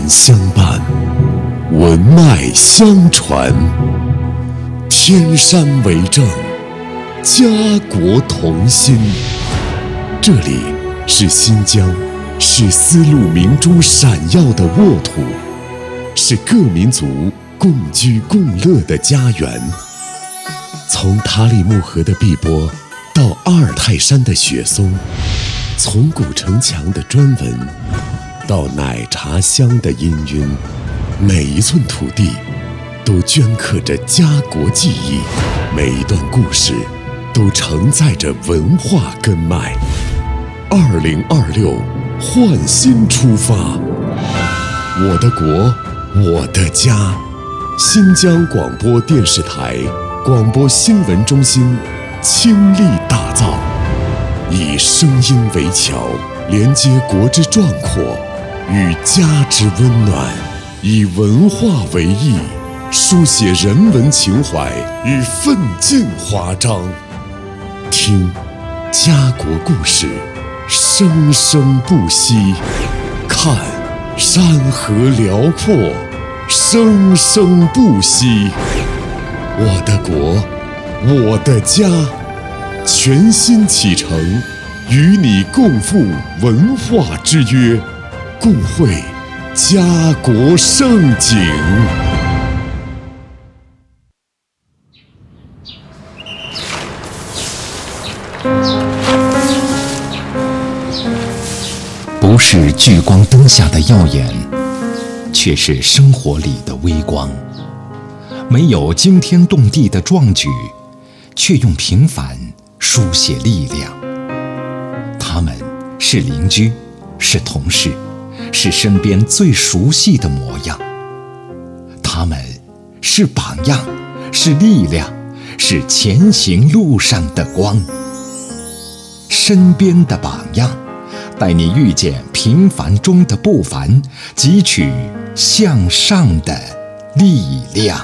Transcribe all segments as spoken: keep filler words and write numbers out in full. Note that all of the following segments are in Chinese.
相伴，文脉相传，天山为证，家国同心。这里是新疆，是丝路明珠闪耀的沃土，是各民族共居共乐的家园。从塔里木河的碧波到阿尔泰山的雪松，从古城墙的砖纹到奶茶香的氤氲，每一寸土地都镌刻着家国记忆，每一段故事都承载着文化根脉。二零二六，焕新出发，我的国，我的家。新疆广播电视台广播新闻中心倾力打造，以声音为桥，连接国之壮阔与家之温暖，以文化为翼，书写人文情怀与奋进华章。听家国故事，生生不息；看山河辽阔，生生不息。我的国，我的家，全新启程，与你共赴文化之约，共绘家国盛景。 不是聚光灯下的耀眼，却是生活里的微光。没有惊天动地的壮举，却用平凡书写力量。他们是邻居，是同事，是身边最熟悉的模样。他们是榜样，是力量，是前行路上的光。身边的榜样，带你遇见平凡中的不凡，汲取向上的力量。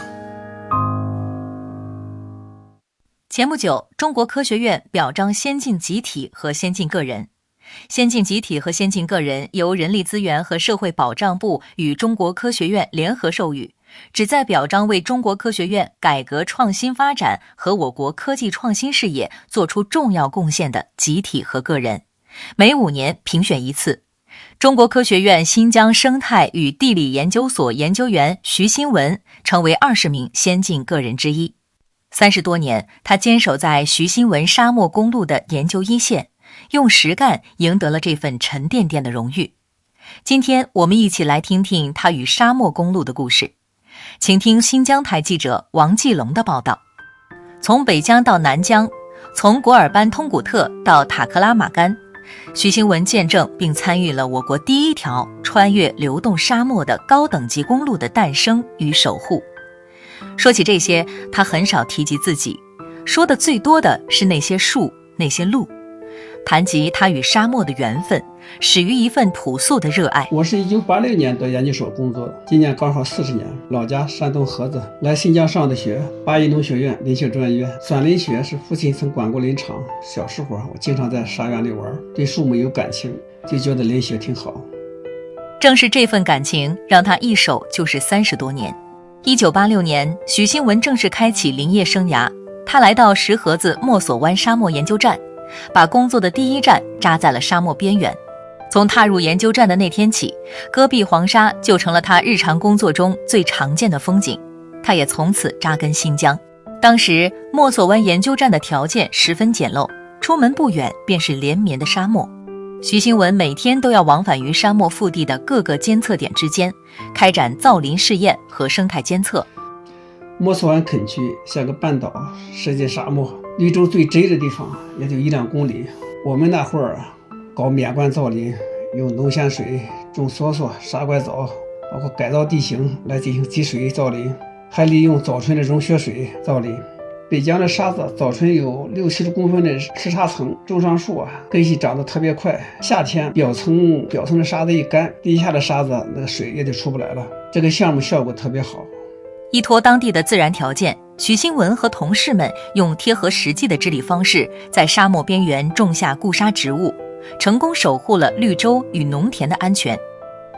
前不久，中国科学院表彰先进集体和先进个人。先进集体和先进个人由人力资源和社会保障部与中国科学院联合授予，旨在表彰为中国科学院改革创新发展和我国科技创新事业做出重要贡献的集体和个人。每五年评选一次。中国科学院新疆生态与地理研究所研究员徐新文成为二十名先进个人之一。三十多年，他坚守在徐新文沙漠公路的研究一线，用实干赢得了这份沉甸甸的荣誉。今天我们一起来听听他与沙漠公路的故事。请听新疆台记者王继龙的报道。从北疆到南疆，从果尔班通古特到塔克拉玛干，徐新文见证并参与了我国第一条穿越流动沙漠的高等级公路的诞生与守护。说起这些，他很少提及自己，说的最多的是那些树，那些路。谈及他与沙漠的缘分，始于一份朴素的热爱。 我是一九八六年到研究所工作的，今年刚好四十年。老家山东菏泽，来新疆上的学，八一农学院林学专业。酸林学是父亲曾管过林场，小时候我经常在沙园里玩，对树木有感情，就觉得林学挺好。 正是这份感情，让他一守就是三十多年。一九八六年，徐新文正式开启林业生涯。他来到石河子墨索湾沙漠研究站，把工作的第一站扎在了沙漠边缘。从踏入研究站的那天起，戈壁黄沙就成了他日常工作中最常见的风景。他也从此扎根新疆。当时墨索湾研究站的条件十分简陋，出门不远便是连绵的沙漠。徐新文每天都要往返于沙漠腹地的各个监测点之间，开展造林试验和生态监测。 墨索湾垦区像个半岛，世界沙漠，绿洲最窄的地方也就一两公里。我们那会儿搞免灌造林，用浓咸水种梭梭、沙拐枣，包括改造地形来进行积水造林，还利用早春的融雪水造林。北疆的沙子早春有六七十公分的石沙层，种上树啊，根系长得特别快。夏天表层表层的沙子一干，地下的沙子那个水也就出不来了。这个项目效果特别好。 依托当地的自然条件，徐新文和同事们用贴合实际的治理方式，在沙漠边缘种下固沙植物，成功守护了绿洲与农田的安全。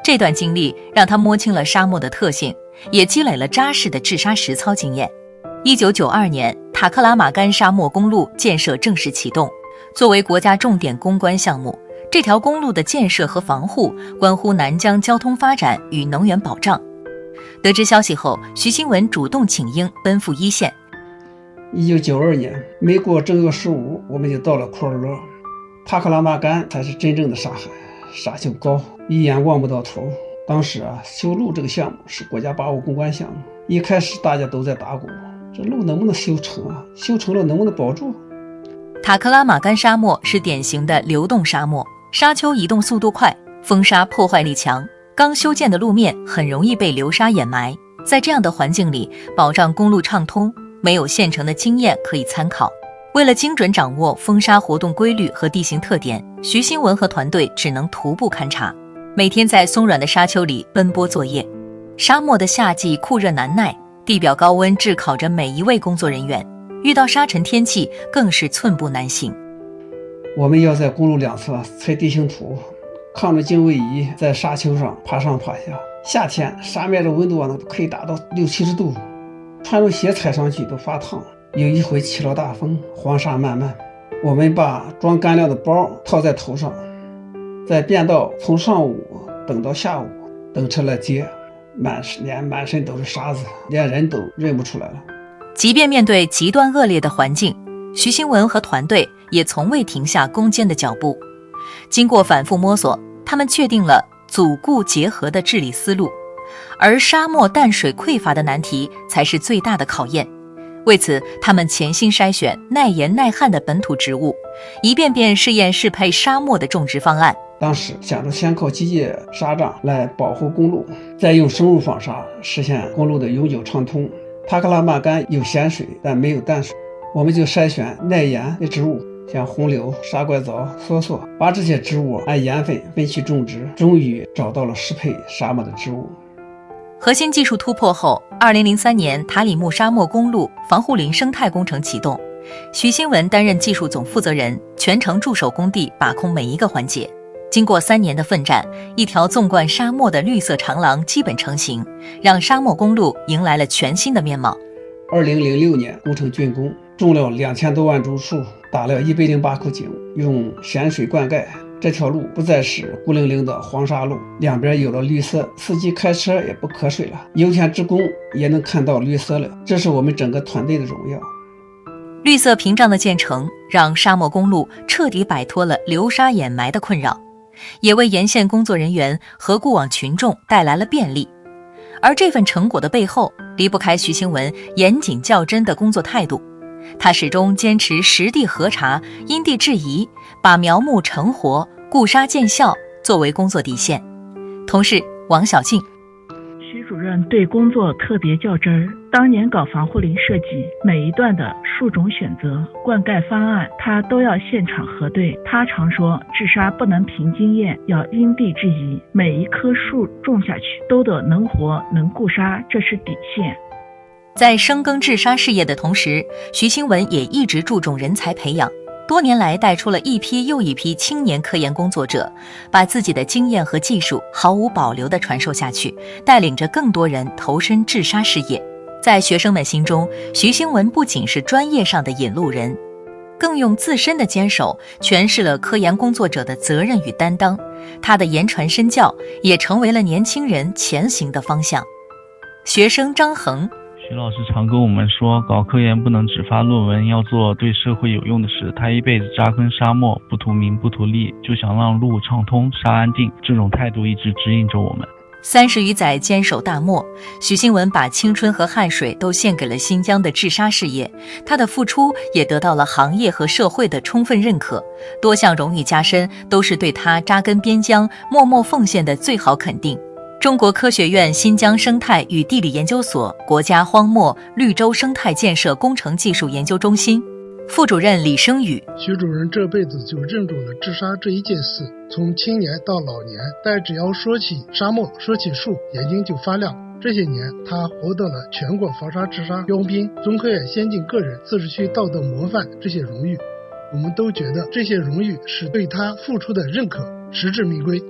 这段经历让他摸清了沙漠的特性，也积累了扎实的治沙实操经验。一九九二年，塔克拉玛干沙漠公路建设正式启动。作为国家重点攻关项目，这条公路的建设和防护关乎南疆交通发展与能源保障。得知消息后，徐新文主动请缨，奔赴一线。 一九九二年，没过正月十五，我们就到了库尔勒。塔克拉玛干才是真正的沙海，沙丘高，一眼望不到头。当时啊，修路这个项目是国家八五攻关项目，一开始大家都在打鼓，这路能不能修成啊？修成了能不能保住？ 塔克拉玛干沙漠是典型的流动沙漠，沙丘移动速度快，风沙破坏力强，刚修建的路面很容易被流沙掩埋。在这样的环境里，保障公路畅通，没有现成的经验可以参考。为了精准掌握风沙活动规律和地形特点，徐新文和团队只能徒步勘察，每天在松软的沙丘里奔波作业。沙漠的夏季酷热难耐，地表高温炙烤着每一位工作人员，遇到沙尘天气更是寸步难行。 我们要在公路两侧测地形图，抗着经纬仪在沙丘上爬上爬下。夏天沙面的温度啊，可以达到六七十度，穿着鞋踩上去都发烫。有一回起了大风，黄沙漫漫，我们把装干粮的包套在头上，在便道从上午等到下午，等车来接，满脸满身都是沙子，连人都认不出来了。 即便面对极端恶劣的环境，徐新文和团队也从未停下攻坚的脚步。经过反复摸索，他们确定了阻固结合的治理思路，而沙漠淡水匮乏的难题才是最大的考验。为此，他们潜心筛选耐盐耐旱的本土植物，一遍遍试验适配沙漠的种植方案。 当时想着先靠机械沙障来保护公路，再用生物防沙实现公路的永久畅通。塔克拉玛干有咸水，但没有淡水，我们就筛选耐盐的植物，像红柳、沙拐枣、梭梭，把这些植物按盐分分区种植，终于找到了适配沙漠的植物。 核心技术突破后，二零零三年塔里木沙漠公路防护林生态工程启动，徐新文担任技术总负责人，全程驻守工地，把控每一个环节。经过三年的奋战，一条纵贯沙漠的绿色长廊基本成型，让沙漠公路迎来了全新的面貌。 二零零六年工程竣工，种了两千多万株树，打了一百零八口井，用咸水灌溉。这条路不再是孤零零的黄沙路，两边有了绿色，司机开车也不瞌睡了，油田职工也能看到绿色了，这是我们整个团队的荣耀。 绿色屏障的建成，让沙漠公路彻底摆脱了流沙掩埋的困扰，也为沿线工作人员和过往群众带来了便利。而这份成果的背后，离不开徐新文严谨较真的工作态度。他始终坚持实地核查、因地制宜，把苗木成活、固沙见效作为工作底线。同事王小静， 徐主任对工作特别较真儿，当年搞防护林设计，每一段的树种选择、灌溉方案，他都要现场核对。他常说，治沙不能凭经验，要因地制宜，每一棵树种下去都得能活能固沙，这是底线。 在深耕治沙事业的同时，徐新文也一直注重人才培养，多年来带出了一批又一批青年科研工作者，把自己的经验和技术毫无保留地传授下去，带领着更多人投身治沙事业。在学生们心中，徐新文不仅是专业上的引路人，更用自身的坚守诠释了科研工作者的责任与担当。他的言传身教也成为了年轻人前行的方向。学生张恒， 徐老师常跟我们说，搞科研不能只发论文，要做对社会有用的事。他一辈子扎根沙漠，不图名不图利，就想让路畅通，沙安定。这种态度一直指引着我们。 三十余载坚守大漠，徐新文把青春和汗水都献给了新疆的治沙事业，他的付出也得到了行业和社会的充分认可，多项荣誉加身都是对他扎根边疆、默默奉献的最好肯定。中国科学院新疆生态与地理研究所国家荒漠绿洲生态建设工程技术研究中心副主任李生宇， 徐主任这辈子就认准了治沙这一件事，从青年到老年，但只要说起沙漠，说起树，眼睛就发亮。这些年，他获得了全国防沙治沙标兵、中科院先进个人、自治区道德模范这些荣誉，我们都觉得这些荣誉是对他付出的认可，实至名归。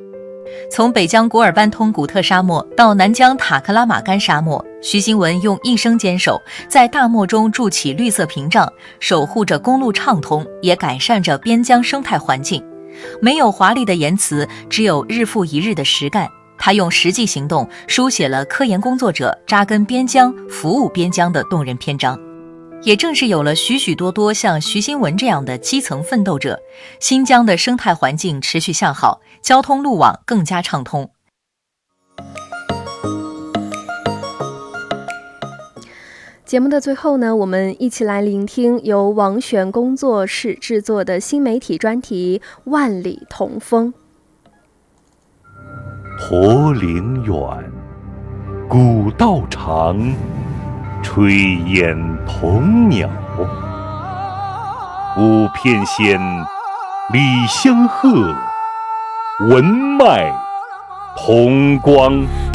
从北疆古尔班通古特沙漠到南疆塔克拉玛干沙漠，徐新文用一生坚守，在大漠中筑起绿色屏障，守护着公路畅通，也改善着边疆生态环境。没有华丽的言辞，只有日复一日的实干。他用实际行动书写了科研工作者扎根边疆、服务边疆的动人篇章。也正是有了许许多多像徐新文这样的基层奋斗者，新疆的生态环境持续向好，交通路网更加畅通。 节目的最后呢，我们一起来聆听由王璇工作室制作的新媒体专题《万里同风》。 驼铃远，古道长，炊烟同鸟。五片仙，李相和，文脉同光。